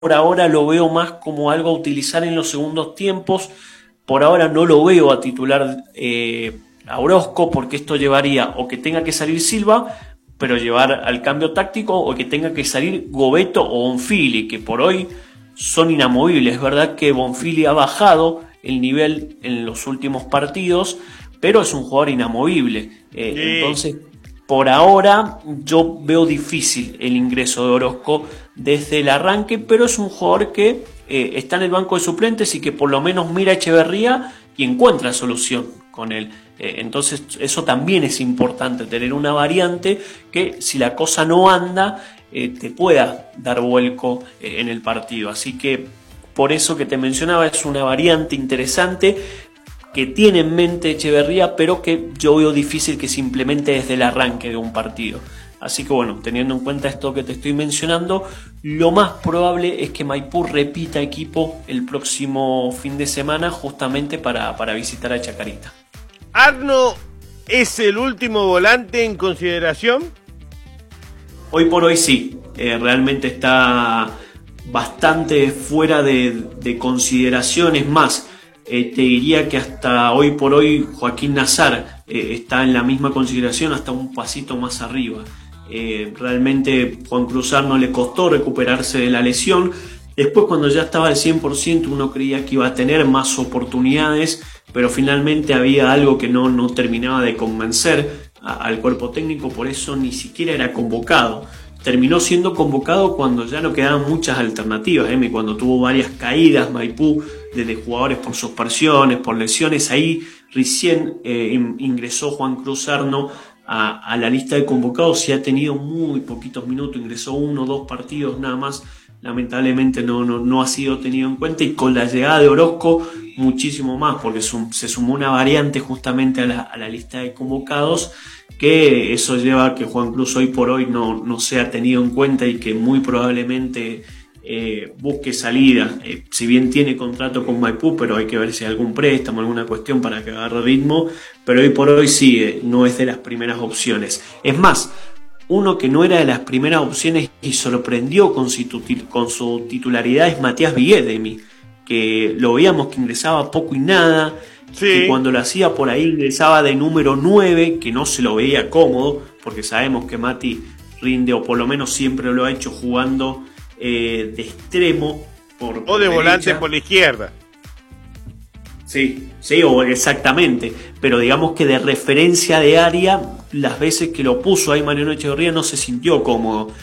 por ahora lo veo más como algo a utilizar en los segundos tiempos. Por ahora no lo veo a titular a Orozco, porque esto llevaría o que tenga que salir Silva, pero llevar al cambio táctico, o que tenga que salir Gobeto o Bonfili, que por hoy son inamovibles. Es verdad que Bonfili ha bajado el nivel en los últimos partidos, pero es un jugador inamovible. Sí. Entonces, por ahora yo veo difícil el ingreso de Orozco desde el arranque, pero es un jugador que está en el banco de suplentes y que por lo menos mira a Echeverría y encuentra solución con él. Entonces eso también es importante, tener una variante que, si la cosa no anda, te pueda dar vuelco en el partido. Así que por eso que te mencionaba, es una variante interesante que tiene en mente Echeverría, pero que yo veo difícil que se implemente desde el arranque de un partido. Así que bueno, teniendo en cuenta esto que te estoy mencionando, lo más probable es que Maipú repita equipo el próximo fin de semana, justamente para visitar a Chacarita. ¿Arno es el último volante en consideración? Hoy por hoy sí, realmente está bastante fuera de consideraciones más. Te diría que hasta hoy por hoy Joaquín Nazar está en la misma consideración, hasta un pasito más arriba. Realmente Juan Cruz Arno le costó recuperarse de la lesión. Después, cuando ya estaba al 100%, uno creía que iba a tener más oportunidades, pero finalmente había algo que no terminaba de convencer al cuerpo técnico, por eso ni siquiera era convocado. Terminó siendo convocado cuando ya no quedaban muchas alternativas, cuando tuvo varias caídas Maipú, desde jugadores por suspensiones, por lesiones. Ahí recién ingresó Juan Cruz Arno a la lista de convocados, y ha tenido muy poquitos minutos, ingresó 1 o 2 partidos nada más. Lamentablemente no ha sido tenido en cuenta, y con la llegada de Orozco muchísimo más, porque se sumó una variante justamente a la lista de convocados, que eso lleva a que Juan Cruz hoy por hoy no sea tenido en cuenta, y que muy probablemente busque salida. Si bien tiene contrato con Maipú, pero hay que ver si hay algún préstamo, alguna cuestión para que agarre ritmo, pero hoy por hoy sí, no es de las primeras opciones. Es más, uno que no era de las primeras opciones y sorprendió con su titularidad es Matías Viguedemi, que lo veíamos que ingresaba poco y nada, sí. Y cuando lo hacía por ahí ingresaba de número 9, que no se lo veía cómodo, porque sabemos que Mati rinde, o por lo menos siempre lo ha hecho jugando de extremo por o de derecha. volante por la izquierda. Sí, o exactamente, pero digamos que de referencia de área, las veces que lo puso ahí Mariano Echeverría no se sintió cómodo.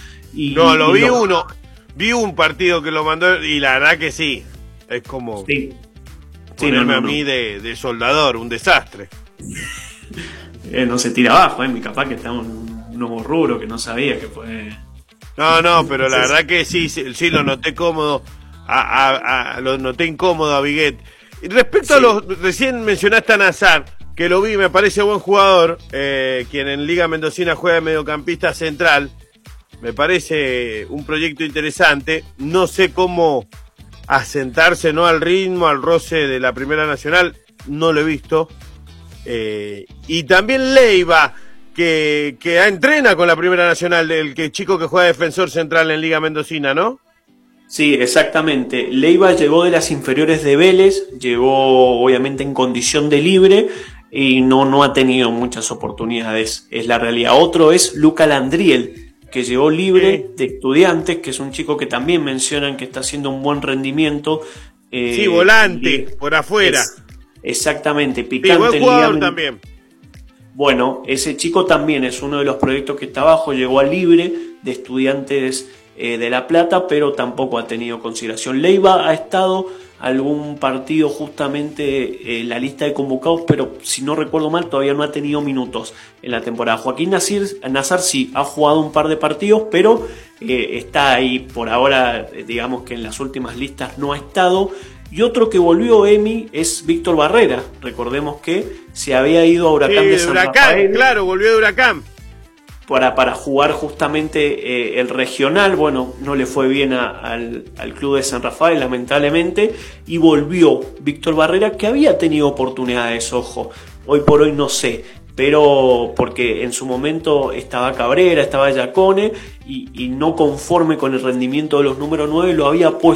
Vi un partido que lo mandó, y la verdad que sí, es como ponerme a mí de soldador, un desastre. No se tira abajo, capaz que está un nuevo rubro que no sabía que fue. No, pero la verdad que sí lo noté cómodo, lo noté incómodo a Viguet. Y respecto a los, recién mencionaste a Nazar, que lo vi, me parece buen jugador, quien en Liga Mendocina juega de mediocampista central, me parece un proyecto interesante. No sé cómo asentarse, ¿no?, al ritmo, al roce de la Primera Nacional, no lo he visto. Y también Leiva, que entrena con la Primera Nacional, el chico que juega defensor central en Liga Mendocina, ¿no? Sí, exactamente. Leiva llegó de las inferiores de Vélez, llegó obviamente en condición de libre y no ha tenido muchas oportunidades, es la realidad. Otro es Luca Landriel, que llegó libre de Estudiantes, que es un chico que también mencionan que está haciendo un buen rendimiento. Sí, volante, por afuera. Exactamente, picante. Sí, buen jugador también. Bueno, ese chico también es uno de los proyectos que está abajo, llegó a libre de Estudiantes de La Plata, pero tampoco ha tenido consideración. Leiva ha estado algún partido justamente en la lista de convocados, pero si no recuerdo mal todavía no ha tenido minutos en la temporada. Joaquín Nazar sí ha jugado un par de partidos, pero está ahí por ahora, digamos que en las últimas listas no ha estado. Y otro que volvió, es Víctor Barrera. Recordemos que se había ido a Huracán de San Rafael. Claro, volvió de Huracán. Para jugar justamente el regional. Bueno, no le fue bien al club de San Rafael, lamentablemente, y volvió Víctor Barrera, que había tenido oportunidades, ojo, hoy por hoy no sé, pero porque en su momento estaba Cabrera, estaba Giacone, y no conforme con el rendimiento de los números 9 lo había puesto